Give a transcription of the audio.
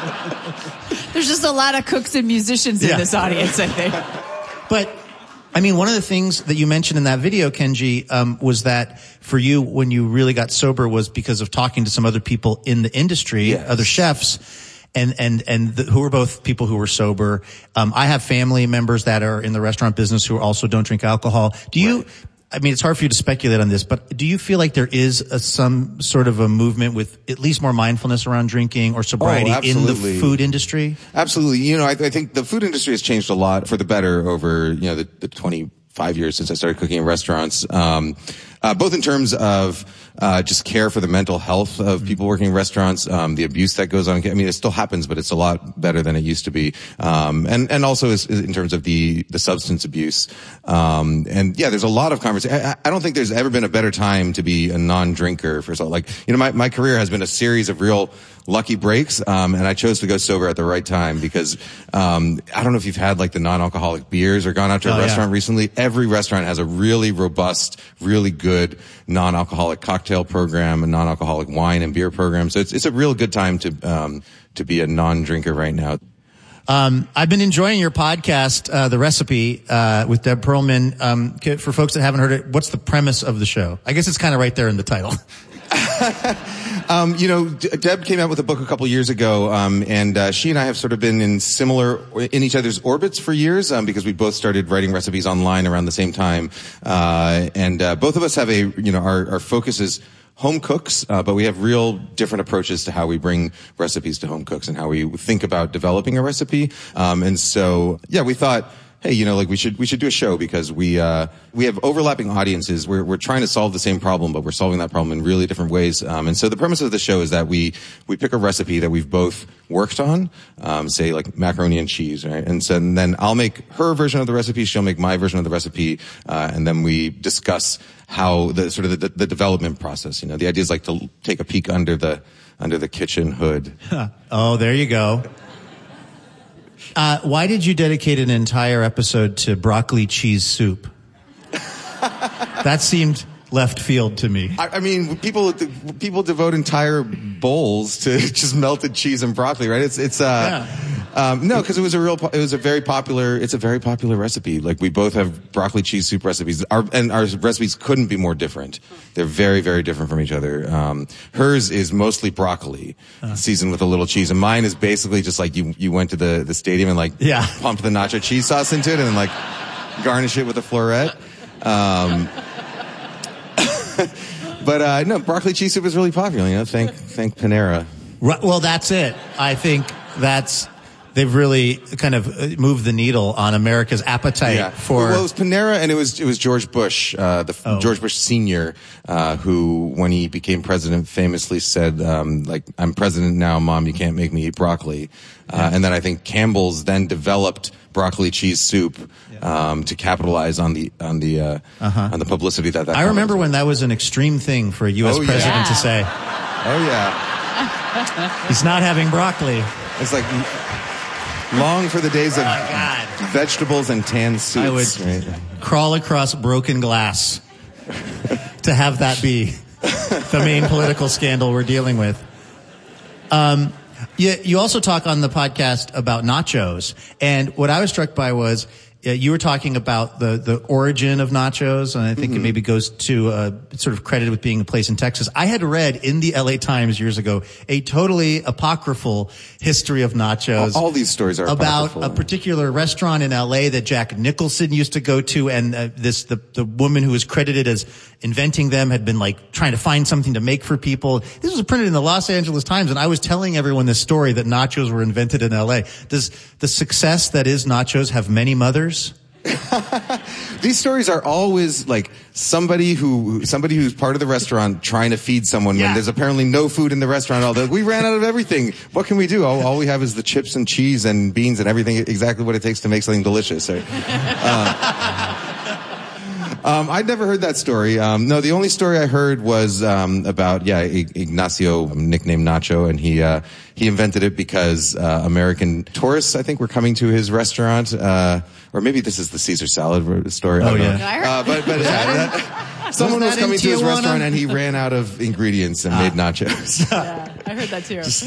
There's just a lot of cooks and musicians in this audience, I think. But, I mean, one of the things that you mentioned in that video, Kenji, was that for you, when you really got sober, was because of talking to some other people in the industry, other chefs, who were both people who were sober. I have family members that are in the restaurant business who also don't drink alcohol. Do you, I mean, it's hard for you to speculate on this, but do you feel like there is some sort of a movement with at least more mindfulness around drinking or sobriety in the food industry? Absolutely. You know, I think the food industry has changed a lot for the better over, you know, the 25 years since I started cooking in restaurants. Both in terms of just care for the mental health of people working in restaurants, the abuse that goes on. I mean, it still happens, but it's a lot better than it used to be. And also in terms of the substance abuse. And yeah, there's a lot of conversation. I don't think there's ever been a better time to be a non-drinker for so, like, you know, my career has been a series of real lucky breaks, and I chose to go sober at the right time because, I don't know if you've had like the non-alcoholic beers or gone out to a restaurant recently. Every restaurant has a really robust, really good non-alcoholic cocktail program, a non-alcoholic wine and beer program. So it's a real good time to be a non-drinker right now. I've been enjoying your podcast, The Recipe, with Deb Perlman. For folks that haven't heard it, what's the premise of the show? I guess it's kind of right there in the title. You know, Deb came out with a book a couple years ago, and she and I have sort of been in each other's orbits for years, because we both started writing recipes online around the same time. And both of us have our focus is home cooks, but we have real different approaches to how we bring recipes to home cooks and how we think about developing a recipe. And so, yeah, we thought, hey, you know, like we should do a show because we have overlapping audiences. We're trying to solve the same problem, but we're solving that problem in really different ways. And so the premise of the show is that we pick a recipe that we've both worked on, say like macaroni and cheese, right? And then I'll make her version of the recipe, she'll make my version of the recipe, and then we discuss how the development process, you know, the idea is like to take a peek under the kitchen hood. Oh, there you go. Why did you dedicate an entire episode to broccoli cheese soup? That seemed left field to me. I mean, people devote entire bowls to just melted cheese and broccoli, right? No, because it's a very popular recipe. Like we both have broccoli cheese soup recipes. Our recipes couldn't be more different. They're very, very different from each other. Hers is mostly broccoli seasoned with a little cheese, and mine is basically just like you went to the stadium and like pumped the nacho cheese sauce into it and then like garnish it with a floret. But no, broccoli cheese soup is really popular. You know, thank Panera. Right, well, that's it. I think they've really kind of moved the needle on America's appetite for. Well, it was Panera, and it was George Bush, George Bush Sr., who, when he became president, famously said, like, "I'm president now, Mom. You can't make me eat broccoli." And then I think Campbell's then developed broccoli cheese soup to capitalize on the publicity that. I remember when that was an extreme thing for a U.S. president to say. Oh yeah. He's not having broccoli. It's like long for the days of vegetables and tan soups. I would crawl across broken glass to have that be the main political scandal we're dealing with. You also talk on the podcast about nachos, and what I was struck by was you were talking about the origin of nachos, and I think it maybe goes to sort of credited with being a place in Texas. I had read in the LA Times years ago a totally apocryphal history of nachos. All these stories are about apocryphal. A particular restaurant in LA that Jack Nicholson used to go to, and the woman who was credited as inventing them had been like trying to find something to make for people. This was printed in the Los Angeles Times, and I was telling everyone this story that nachos were invented in LA. Does the success that is nachos have many mothers? These stories are always like somebody who's part of the restaurant trying to feed someone when there's apparently no food in the restaurant. Although we ran out of everything. What can we do? All we have is the chips and cheese and beans and everything, exactly what it takes to make something delicious. I'd never heard that story. No, the only story I heard was about Ignacio, nicknamed Nacho, and he invented it because American tourists, I think, were coming to his restaurant, or maybe this is the Caesar salad story. Oh yeah, but someone was coming to his restaurant and he ran out of ingredients and made nachos. Yeah, I heard that too.